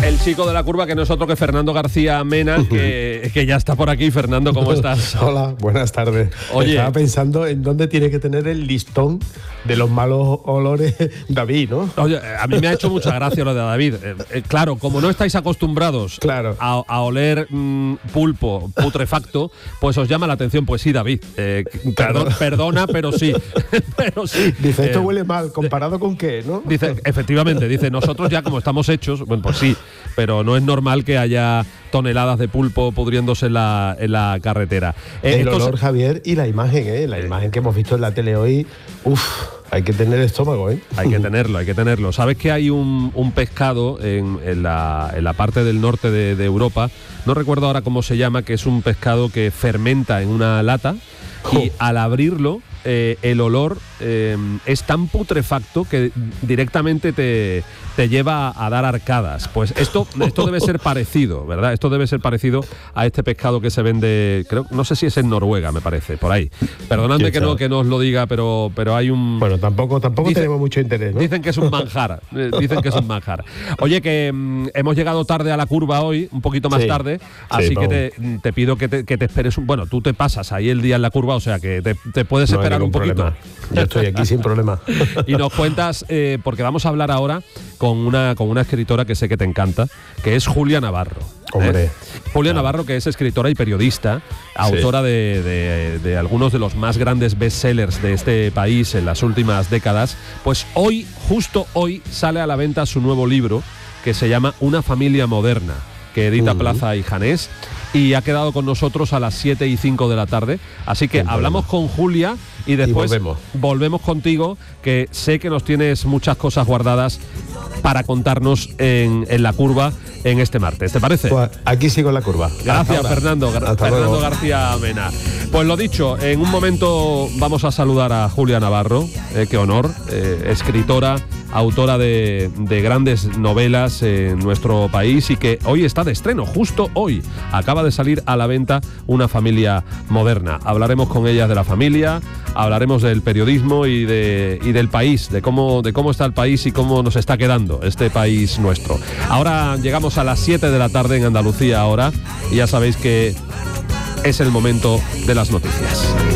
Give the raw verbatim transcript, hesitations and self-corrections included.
El chico de la curva, que no es otro que Fernando García Mena, que, que ya está por aquí. Fernando, ¿cómo estás? Hola, buenas tardes. Oye, estaba pensando en dónde tiene que tener el listón de los malos olores David, ¿no? Oye, a mí me ha hecho mucha gracia lo de David. Eh, eh, claro, como no estáis acostumbrados claro. a, a oler mmm, pulpo putrefacto, pues os llama la atención. Pues sí, David, eh, claro. perdón, perdona, pero sí. pero sí. Dice, esto eh, huele mal, ¿comparado con qué, no? Dice, efectivamente, dice, nosotros ya como estamos hechos, bueno, pues sí, pero no es normal que haya toneladas de pulpo pudriéndose en la, en la carretera. Eh, el olor, se... Javier, y la imagen, ¿eh? La eh, imagen que hemos visto en la tele hoy, uff, hay que tener estómago, ¿eh? Hay que tenerlo, hay que tenerlo. ¿Sabes que hay un, un pescado en, en, la, en la parte del norte de, de Europa? No recuerdo ahora cómo se llama, que es un pescado que fermenta en una lata y oh. al abrirlo eh, el olor eh, es tan putrefacto que directamente te, te lleva a dar arcadas. Pues esto, esto debe ser parecido, ¿verdad? Esto debe ser parecido a este pescado que se vende, creo, no sé si es en Noruega, me parece, por ahí. Perdonadme que no, que no os lo diga, pero, pero hay un... Bueno, tampoco, tampoco dicen, tenemos mucho interés, ¿no? Dicen que es un manjar, dicen que es un manjar. Oye, que mm, hemos llegado tarde a la curva hoy, un poquito más sí, tarde, así sí, que te, te pido que te, que te esperes un... Bueno, tú te pasas ahí el día en la curva, o sea que te, te puedes no esperar un poquito. Problema. Yo estoy aquí sin problema. Y nos cuentas, eh, porque vamos a hablar ahora con una, con una escritora que sé que te encanta, que es Julia Navarro. Hombre. ¿eh? Julia claro. Navarro, que es escritora y periodista, autora sí. de, de, de algunos de los más grandes bestsellers de este país en las últimas décadas, pues hoy, justo hoy, sale a la venta su nuevo libro, que se llama Una familia moderna, que edita uh-huh. Plaza y Janés, y ha quedado con nosotros a las siete y cinco de la tarde. Así que hablamos con Julia y después y volvemos. volvemos contigo, que sé que nos tienes muchas cosas guardadas para contarnos en, en la curva en este martes. ¿Te parece? Pues aquí sigo en la curva. Gracias, Fernando. Gra- Fernando luego. García Mena. Pues lo dicho, en un momento vamos a saludar a Julia Navarro, eh, qué honor, eh, escritora, autora de, de grandes novelas en nuestro país y que hoy está de estreno, justo hoy. Acaba de salir a la venta Una familia moderna. Hablaremos con ella de la familia, hablaremos del periodismo y, de, y del país, de cómo, de cómo está el país y cómo nos está quedando este país nuestro. Ahora llegamos a las siete de la tarde en Andalucía ahora y ya sabéis que es el momento de las noticias.